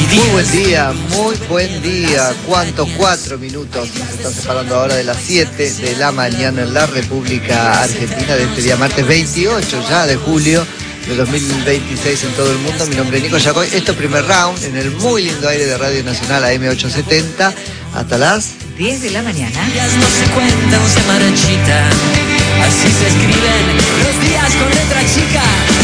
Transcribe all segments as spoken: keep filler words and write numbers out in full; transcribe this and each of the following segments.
Muy buen día, muy buen día. ¿Cuántos? Cuatro minutos. Se están separando ahora de las siete de la mañana en la República Argentina de este día martes veintiocho ya de julio de dos mil veintiséis en todo el mundo. Mi nombre es Nico Yacoy. Esto es Primer Round en el muy lindo aire de Radio Nacional A M ochocientos setenta hasta las diez de la mañana. Días no se cuentan, se marchitan. Así se escriben los días con letra chica.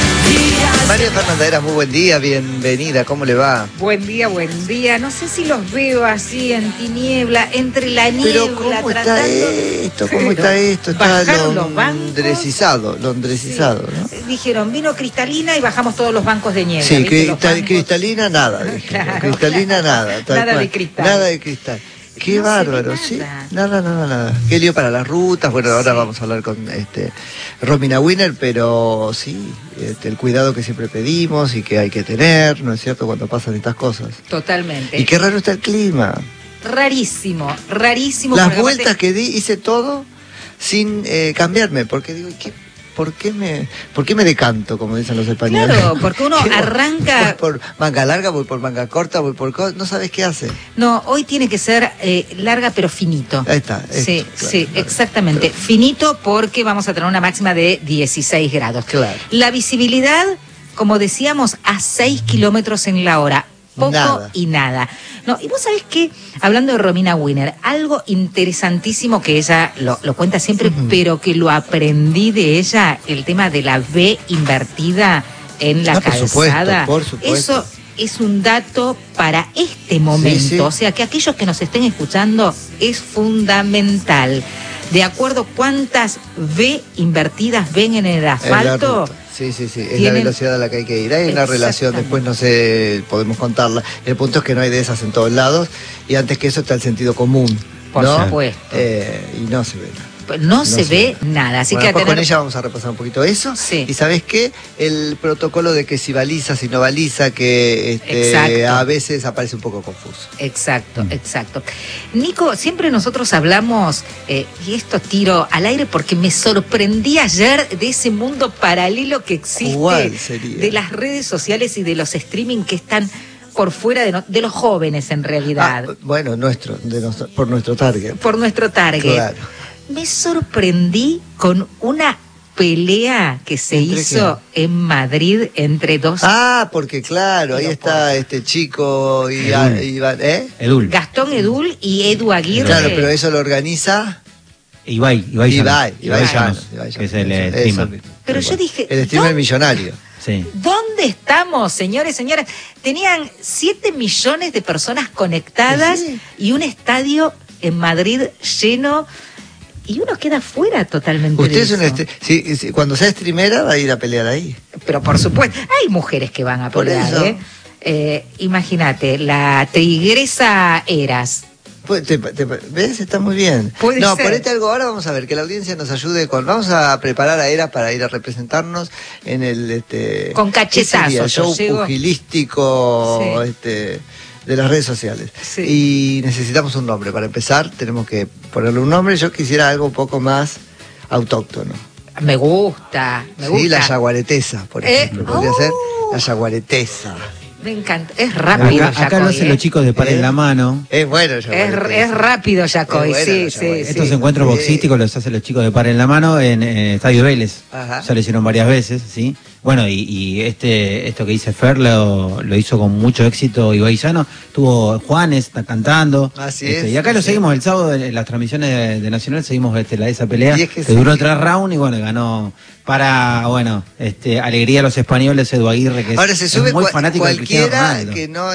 María Fernanda Heras, muy buen día, bienvenida, ¿cómo le va? Buen día, buen día. No sé si los veo así en tiniebla, entre la niebla. Pero ¿cómo está esto? ¿Cómo está esto? Está londresizado, londresizado, ¿no? Dijeron, vino cristalina y bajamos todos los bancos de niebla. Sí, cristal, cristalina nada, claro, cristalina claro. nada. Nada cual. de cristal. Nada de cristal. Qué no bárbaro, nada. ¿sí? Nada, nada, nada. Qué lío para las rutas. Bueno, ahora sí. Vamos a hablar con este Romina Winner, pero sí, este, el cuidado que siempre pedimos y que hay que tener, ¿no es cierto?, cuando pasan estas cosas. Totalmente. Y qué raro está el clima. Rarísimo, rarísimo. Las vueltas aparte... que di, hice todo sin eh, cambiarme, porque digo, ¿qué? ¿Por qué, me, ¿Por qué me decanto, como dicen los españoles? Claro, porque uno arranca... Voy por manga larga, voy por manga corta, voy por... No sabes qué hace. No, hoy tiene que ser eh, larga pero finito. Ahí está. Esto, sí, claro, sí, claro, exactamente. Claro. Finito porque vamos a tener una máxima de dieciséis grados. Claro. La visibilidad, como decíamos, a seis kilómetros en la hora. Poco nada. y nada. No, y vos sabés que, hablando de Romina Winner, algo interesantísimo que ella lo, lo cuenta siempre, uh-huh. pero que lo aprendí de ella, el tema de la V invertida en la ah, calzada. Por supuesto, por supuesto. Eso es un dato para este momento. Sí, sí. O sea, que aquellos que nos estén escuchando es fundamental. De acuerdo cuántas V invertidas ven en el asfalto. En Sí, sí, sí, es ¿Tienen? La velocidad a la que hay que ir. Hay una relación, después no sé, podemos contarla. El punto es que no hay de esas en todos lados y antes que eso está el sentido común. Por ¿no? supuesto. Eh, y no se ve nada. No, no se, se ve, ve nada. Así bueno, que a tener... con ella vamos a repasar un poquito eso. Sí. Y ¿sabés qué? El protocolo de que si baliza, si no baliza, que este, a veces aparece un poco confuso. Exacto, mm. exacto. Nico, siempre nosotros hablamos, eh, y esto tiro al aire porque me sorprendí ayer de ese mundo paralelo que existe de las redes sociales y de los streaming que están por fuera de, no, de los jóvenes en realidad. Ah, bueno, nuestro, de nos, por nuestro target. Por nuestro target. Claro. Me sorprendí con una pelea que se hizo qué? en Madrid entre dos... Ah, porque claro, ahí está este chico y, Edul. y, ¿eh? Edul. Gastón Edul y Edu Aguirre. Claro, pero eso lo organiza... Ibai, Ibai, Ibai, Ibai, Llanos, Ibai Llanos, que es el eso, streamer. Pero yo dije... El streamer millonario. Sí. ¿Dónde estamos, señores, señoras? Tenían siete millones de personas conectadas sí. y un estadio en Madrid lleno... Y uno queda fuera totalmente Usted de es eso. un este, sí, sí, cuando sea streamera va a ir a pelear ahí. Pero por supuesto, hay mujeres que van a pelear, ¿eh? eh Imagínate, la tigresa Heras. Te, te, ¿Ves? Está muy bien. ¿Puede no, ser? ponete algo ahora, vamos a ver, que la audiencia nos ayude con... Vamos a preparar a Heras para ir a representarnos en el... este con cachetazos. show llego... pugilístico, sí. este... de las redes sociales. Sí. Y necesitamos un nombre. Para empezar, tenemos que ponerle un nombre. Yo quisiera algo un poco más autóctono. Me gusta, me sí, gusta. La Yaguaretesa, por ejemplo. Eh, Podría oh. ser La Yaguaretesa. Me encanta. Es rápido, Acá, acá lo hacen ¿eh? los chicos de Par en la Mano. Es bueno, es, es rápido, Yacoy. Es sí, sí, Estos sí. encuentros sí. boxísticos los hacen los chicos de Par en la Mano en, en Estadio Vélez. Ajá. Ya lo hicieron varias veces, ¿sí? Bueno, y, y este esto que dice Fer lo, lo hizo con mucho éxito Ibai Llanos. Tuvo Juanes, está cantando. Así este, es. Y acá lo sí. seguimos el sábado en las transmisiones de, de Nacional, seguimos este, la, esa pelea es que, que que duró sí. tres rounds y bueno, ganó para, bueno, este alegría a los españoles, Edu Aguirre, que Ahora es, se sube es muy cua fanático de Cristiano cualquiera Ronaldo. que no...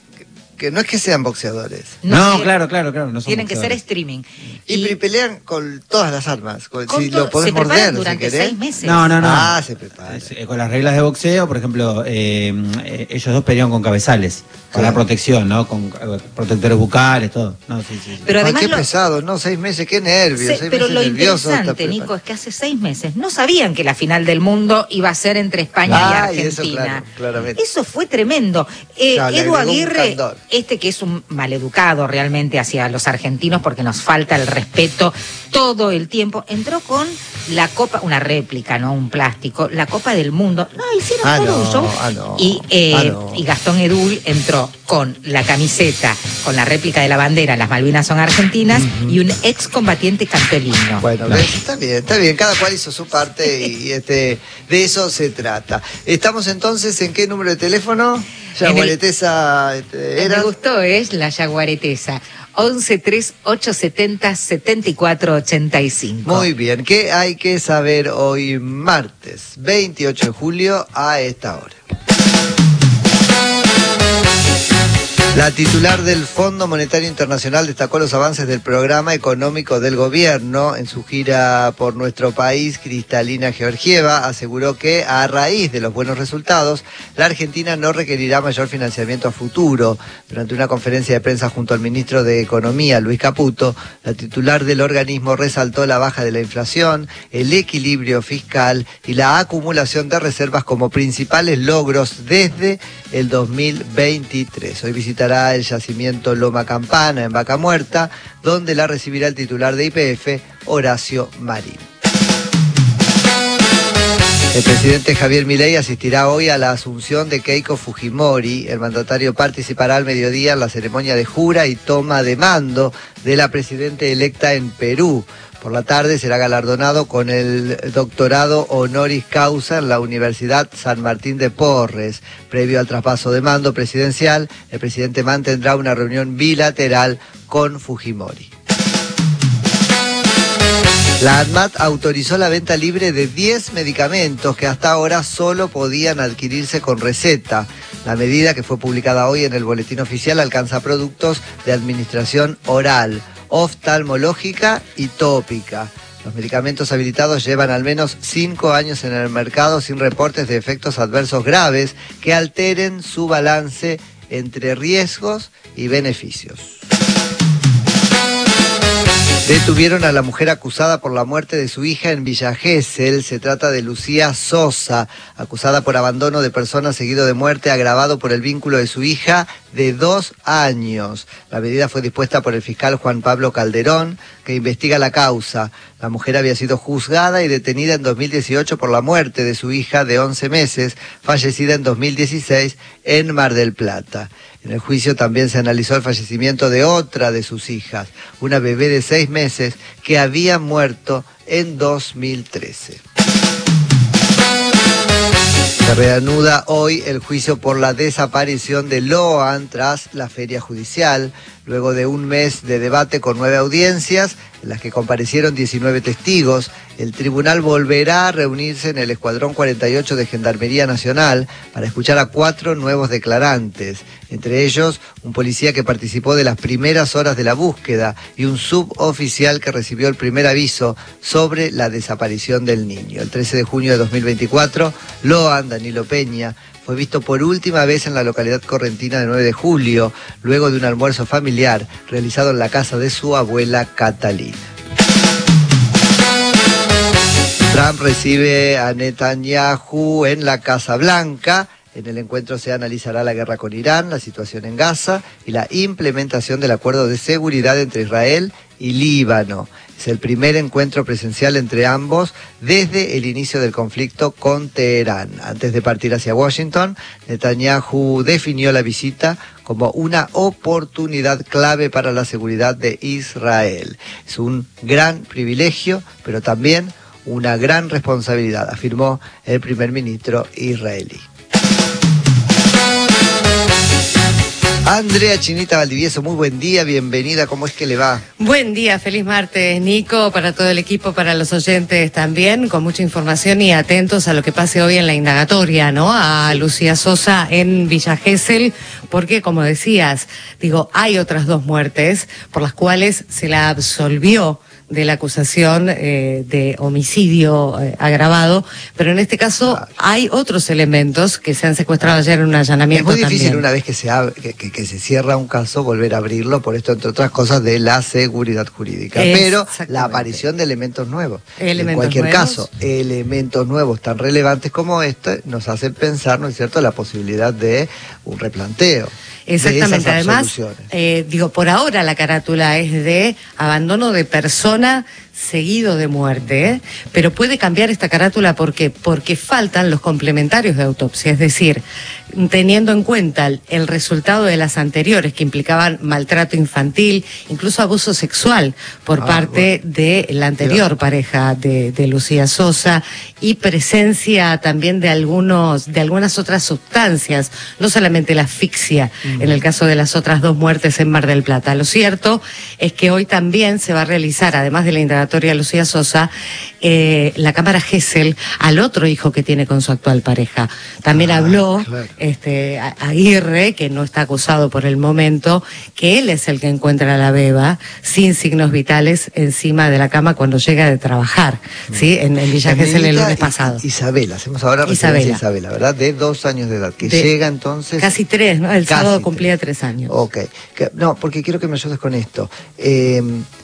que no es que sean boxeadores. No, no claro, claro, claro. No son tienen que ser boxeadores. streaming. Y, y pelean con todas las armas. Con, con si to- lo podés se preparan morder, durante si querés. seis meses. No, no, no. Ah, se prepara. Es, eh, con las reglas de boxeo, por ejemplo, eh, eh, ellos dos pelearon con cabezales, con Claro. la protección, ¿no? Con eh, protectores bucales, todo. No, sí, sí, sí. Pero Ah, además qué lo- pesado, ¿no? Seis meses, qué nervios. Se- seis pero meses lo nervioso, interesante, está Nico, preparado. es que hace seis meses no sabían que la final del mundo iba a ser entre España Ah, y y eso, Argentina. claro, claramente. Eso fue tremendo. Eh, Claro, le Edu agregó un Aguirre, candor. este que es un maleducado realmente hacia los argentinos porque nos falta el respeto todo el tiempo. Entró con la copa, una réplica, no un plástico, la Copa del Mundo. No, hicieron ah, todo no, un show. Ah, no, y, eh, ah, no. y Gastón Edul entró con la camiseta, con la réplica de la bandera, las Malvinas son argentinas, uh-huh. y un excombatiente cantó el himno. Bueno, no. está bien, está bien, cada cual hizo su parte y este de eso se trata. Estamos entonces, ¿en qué número de teléfono? Yaguaretesa este, era. Me gustó, es la Yaguaretesa. once tres ocho setenta setenta y cuatro ochenta y cinco. Muy bien, ¿qué hay que saber hoy martes veintiocho de julio a esta hora? La titular del Fondo Monetario Internacional destacó los avances del programa económico del gobierno. En su gira por nuestro país, Kristalina Georgieva aseguró que a raíz de los buenos resultados, la Argentina no requerirá mayor financiamiento a futuro. Durante una conferencia de prensa junto al ministro de Economía, Luis Caputo, la titular del organismo resaltó la baja de la inflación, el equilibrio fiscal y la acumulación de reservas como principales logros desde el dos mil veintitrés. Hoy visitará el yacimiento Loma Campana en Vaca Muerta, donde la recibirá el titular de Y P F, Horacio Marín. El presidente Javier Milei asistirá hoy a la asunción de Keiko Fujimori. El mandatario participará al mediodía en la ceremonia de jura y toma de mando de la presidenta electa en Perú. Por la tarde será galardonado con el doctorado honoris causa en la Universidad San Martín de Porres. Previo al traspaso de mando presidencial, el presidente mantendrá una reunión bilateral con Fujimori. La ANMAT autorizó la venta libre de diez medicamentos que hasta ahora solo podían adquirirse con receta. La medida, que fue publicada hoy en el Boletín Oficial, alcanza productos de administración oral, oftalmológica y tópica. Los medicamentos habilitados llevan al menos cinco años en el mercado sin reportes de efectos adversos graves que alteren su balance entre riesgos y beneficios. Detuvieron a la mujer acusada por la muerte de su hija en Villa Gesell. Se trata de Lucía Sosa, acusada por abandono de personas seguido de muerte agravado por el vínculo de su hija de dos años. La medida fue dispuesta por el fiscal Juan Pablo Calderón, que investiga la causa. La mujer había sido juzgada y detenida en dos mil dieciocho por la muerte de su hija de once meses, fallecida en dos mil dieciséis en Mar del Plata. En el juicio también se analizó el fallecimiento de otra de sus hijas, una bebé de seis meses que había muerto en dos mil trece. Se reanuda hoy el juicio por la desaparición de Loan tras la feria judicial, luego de un mes de debate con nueve audiencias, en las que comparecieron diecinueve testigos. El tribunal volverá a reunirse en el Escuadrón cuarenta y ocho de Gendarmería Nacional para escuchar a cuatro nuevos declarantes, entre ellos un policía que participó de las primeras horas de la búsqueda y un suboficial que recibió el primer aviso sobre la desaparición del niño. El trece de junio de dos mil veinticuatro, Loan Danilo Peña fue visto por última vez en la localidad correntina de nueve de julio, luego de un almuerzo familiar realizado en la casa de su abuela Catalina. Trump recibe a Netanyahu en la Casa Blanca. En el encuentro se analizará la guerra con Irán, la situación en Gaza y la implementación del acuerdo de seguridad entre Israel y Líbano. Es el primer encuentro presencial entre ambos desde el inicio del conflicto con Teherán. Antes de partir hacia Washington, Netanyahu definió la visita como una oportunidad clave para la seguridad de Israel. Es un gran privilegio, pero también una gran responsabilidad, afirmó el primer ministro israelí. Andrea Chinita Valdivieso, muy buen día, bienvenida, ¿cómo es que le va? Buen día, feliz martes, Nico, para todo el equipo, para los oyentes también, con mucha información y atentos a lo que pase hoy en la indagatoria, ¿no? A Lucía Sosa en Villa Gesell, porque como decías, digo, hay otras dos muertes por las cuales se la absolvió de la acusación eh, de homicidio eh, agravado, pero en este caso claro. hay otros elementos que se han secuestrado ayer en un allanamiento. Es muy difícil también. Una vez que se, abre, que, que, que se cierra un caso volver a abrirlo, por esto entre otras cosas de la seguridad jurídica, pero la aparición de elementos nuevos. Elementos en cualquier nuevos. caso, elementos nuevos tan relevantes como este nos hacen pensar, ¿no es cierto?, la posibilidad de un replanteo. Exactamente, además, eh, digo, por ahora la carátula es de abandono de persona seguido de muerte, ¿eh? Pero puede cambiar esta carátula, ¿por qué? Porque faltan los complementarios de autopsia, es decir, teniendo en cuenta el, el resultado de las anteriores que implicaban maltrato infantil, incluso abuso sexual por ah, parte bueno. de la anterior Pero... pareja de, de Lucía Sosa, y presencia también de algunos de algunas otras sustancias, no solamente la asfixia, mm. en el caso de las otras dos muertes en Mar del Plata. Lo cierto es que hoy también se va a realizar, además de la indagatoria de Lucía Sosa, eh, la cámara Gesell al otro hijo que tiene con su actual pareja. También ah, habló claro. este, Aguirre, que no está acusado por el momento, que él es el que encuentra a la beba sin signos vitales encima de la cama cuando llega de trabajar, mm. ¿sí? En, en Villa Gesell el lunes pasado. Isabela, hacemos ahora referencia a Isabela, ¿verdad? De dos años de edad, que de llega entonces... Casi tres, ¿no? El sábado cumplía tres años. Ok, que, no, porque quiero que me ayudes con esto. Eh,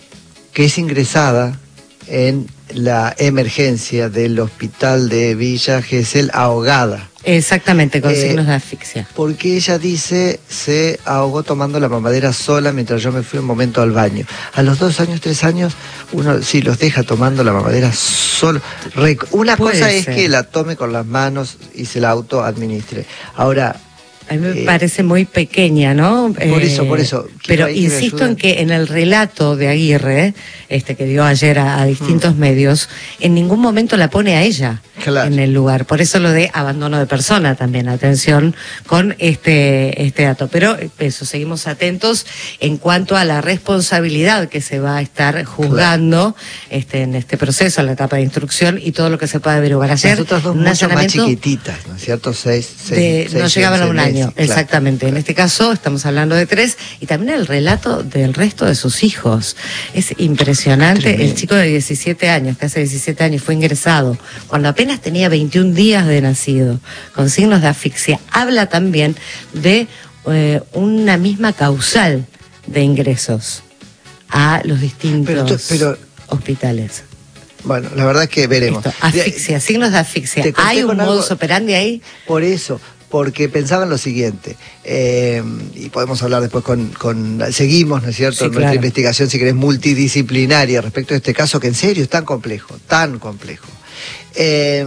que es ingresada en la emergencia del hospital de Villa Gesell ahogada. Exactamente, con eh, signos de asfixia. Porque ella dice, se ahogó tomando la mamadera sola mientras yo me fui un momento al baño. A los dos años, tres años, uno sí los deja tomando la mamadera solo. Una Puede cosa ser. es que la tome con las manos y se la autoadministre. Ahora... A mí me eh, parece muy pequeña, ¿no? Por eso, por eso. Pero insisto en que en el relato de Aguirre, este que dio ayer a, a distintos mm. medios, en ningún momento la pone a ella claro. en el lugar. Por eso lo de abandono de persona también. Atención con este, este dato. Pero eso, seguimos atentos en cuanto a la responsabilidad que se va a estar juzgando claro. este, en este proceso, en la etapa de instrucción y todo lo que se pueda averiguar. Ayer, las otras dos mucho más chiquititas, ¿no es cierto? Seis, seis, de, seis no llegaban a un año. Claro. Exactamente, en este caso estamos hablando de tres, y también el relato del resto de sus hijos. Es impresionante. Tremendo. El chico de diecisiete años, que hace diecisiete años fue ingresado cuando apenas tenía veintiún días de nacido, con signos de asfixia. Habla también de eh, una misma causal de ingresos a los distintos pero tú, pero... hospitales. Bueno, la verdad es que veremos. Esto, asfixia, signos de asfixia. ¿Hay un modus algo... operandi ahí? Por eso... porque pensaba en lo siguiente, eh, y podemos hablar después con, con seguimos, ¿no es cierto?, sí, nuestra claro. investigación, si querés, multidisciplinaria respecto a este caso, que en serio es tan complejo, tan complejo. Eh,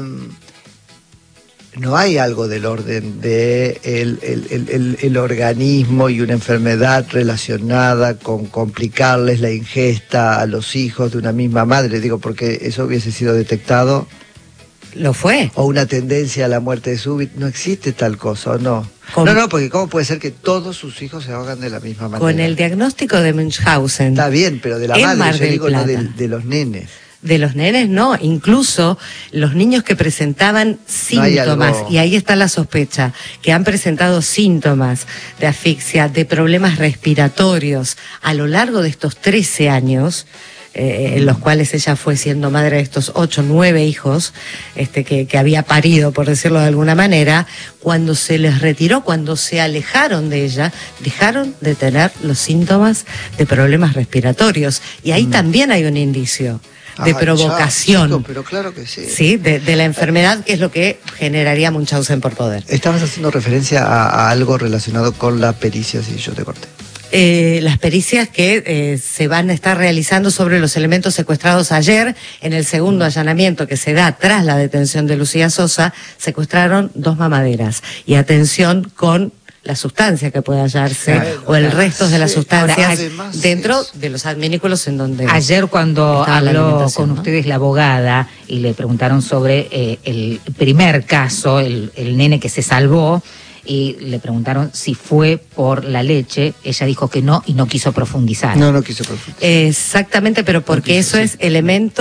no hay algo del orden de el, el, el, el, el organismo y una enfermedad relacionada con complicarles la ingesta a los hijos de una misma madre, digo, porque eso hubiese sido detectado... Lo fue. O una tendencia a la muerte súbita. No existe tal cosa, ¿o no? Con... No, no, porque ¿cómo puede ser que todos sus hijos se ahogan de la misma manera? Con el diagnóstico de Münchhausen. Está bien, pero de la madre, yo digo, no de, de los nenes. De los nenes no, incluso los niños que presentaban síntomas, no y ahí está la sospecha, que han presentado síntomas de asfixia, de problemas respiratorios a lo largo de estos trece años, Eh, en los cuales ella fue siendo madre de estos ocho, nueve hijos este, que, que había parido, por decirlo de alguna manera. Cuando se les retiró, cuando se alejaron de ella, dejaron de tener los síntomas de problemas respiratorios. Y ahí mm. también hay un indicio de ah, provocación. Chico, pero claro que sí. Sí, de, de la enfermedad, que es lo que generaría Münchhausen por poder. Estabas haciendo referencia a, a algo relacionado con la pericia, si yo te corté. Eh, las pericias que eh, se van a estar realizando sobre los elementos secuestrados ayer. En el segundo allanamiento que se da tras la detención de Lucía Sosa, secuestraron dos mamaderas. Y atención con la sustancia que puede hallarse, claro, o el resto de las sustancias ahora, dentro es... de los adminículos en donde... Ayer cuando habló con ¿no? ustedes la abogada y le preguntaron sobre eh, el primer caso, el, el nene que se salvó, y le preguntaron si fue por la leche, ella dijo que no y no quiso profundizar. No, no quiso profundizar. Exactamente, pero porque no quiso, eso sí. es elemento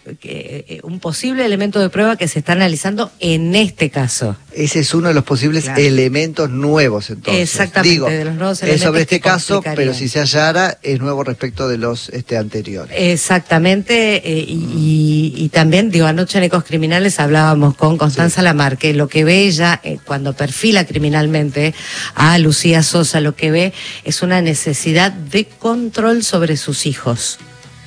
que, un posible elemento de prueba que se está analizando en este caso. Ese es uno de los posibles claro. elementos nuevos, entonces. Exactamente, Digo, de los nuevos elementos. Es sobre este caso, pero si se se hallara, es nuevo respecto de los este, anteriores. Exactamente, eh, y, y, y también, digo, anoche en Ecos Criminales hablábamos con Constanza sí. Lamar, que lo que ve ella, eh, cuando perfila criminalmente a Lucía Sosa, lo que ve es una necesidad de control sobre sus hijos.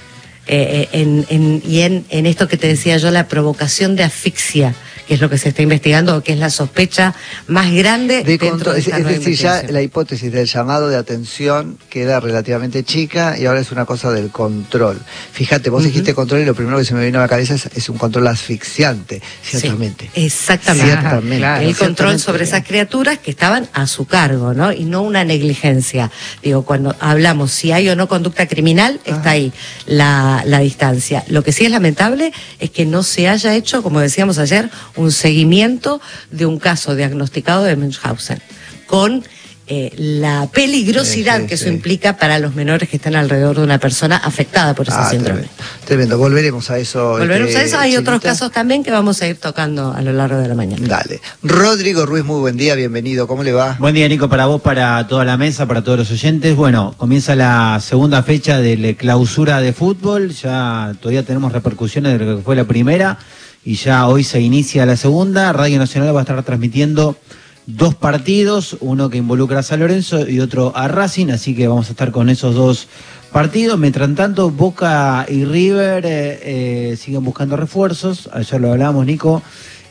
Eh, en, en, y en, en esto que te decía yo, la provocación de asfixia, que es lo que se está investigando, o que es la sospecha más grande de dentro control, de esta es, es decir, ya la hipótesis del llamado de atención queda relativamente chica y ahora es una cosa del control. Fíjate, vos uh-huh. dijiste control y lo primero que se me vino a la cabeza es, es un control asfixiante, ciertamente. Sí, exactamente. Ciertamente. Claro, el control sobre esas criaturas que estaban a su cargo, ¿no? Y no una negligencia. Digo, cuando hablamos si hay o no conducta criminal, uh-huh. está ahí la, la distancia. Lo que sí es lamentable es que no se haya hecho, como decíamos ayer, un seguimiento de un caso diagnosticado de Munchausen, con eh, la peligrosidad sí, sí, que eso sí. implica para los menores que están alrededor de una persona afectada por ese ah, síndrome. Tremendo. tremendo, volveremos a eso. Volveremos este, a eso, hay chiquita. otros casos también que vamos a ir tocando a lo largo de la mañana. Dale. Rodrigo Ruiz, muy buen día, bienvenido, ¿cómo le va? Buen día, Nico, para vos, para toda la mesa, para todos los oyentes. Bueno, comienza la segunda fecha de la clausura de fútbol, ya todavía tenemos repercusiones de lo que fue la primera, y ya hoy se inicia la segunda. Radio Nacional va a estar transmitiendo dos partidos, uno que involucra a San Lorenzo y otro a Racing, así que vamos a estar con esos dos partidos. Mientras tanto, Boca y River eh, eh, siguen buscando refuerzos. Ayer lo hablábamos, Nico.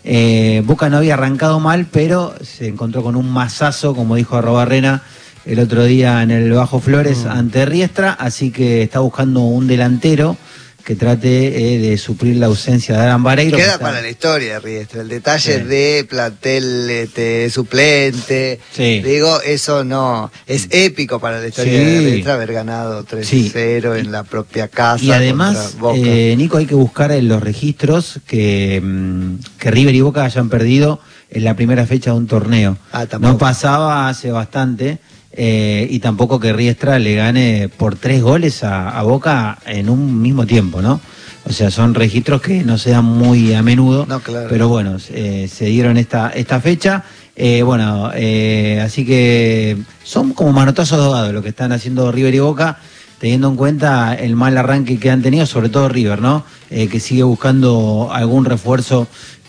Eh, Boca no había arrancado mal, pero se encontró con un mazazo, como dijo Arrobarrena el otro día en el Bajo Flores mm. ante Riestra, así que está buscando un delantero que trate eh, de suplir la ausencia de Aran Vareiro. Queda para la historia, Riestra, el detalle sí. de plantel este, suplente, sí. digo, eso no, es épico para la historia sí. de Riestra haber ganado tres cero sí. en la propia casa. Y además, eh, Nico, hay que buscar en los registros que, que River y Boca hayan perdido en la primera fecha de un torneo. Ah, no pasaba hace bastante. Eh, y tampoco que Riestra le gane por tres goles a, a Boca en un mismo tiempo, ¿no? O sea, son registros que no se dan muy a menudo, no, claro. pero bueno, eh, se dieron esta, esta fecha. Eh, bueno, eh, así que son como manotazos de ahogado lo que están haciendo River y Boca, teniendo en cuenta el mal arranque que han tenido, sobre todo River, ¿no? Eh, que sigue buscando algún refuerzo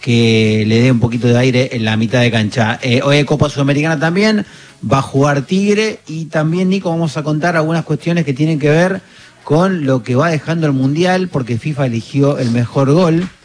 que le dé un poquito de aire en la mitad de cancha. Eh, hoy hay Copa Sudamericana también, va a jugar Tigre, y también, Nico, vamos a contar algunas cuestiones que tienen que ver con lo que va dejando el Mundial, porque FIFA eligió el mejor gol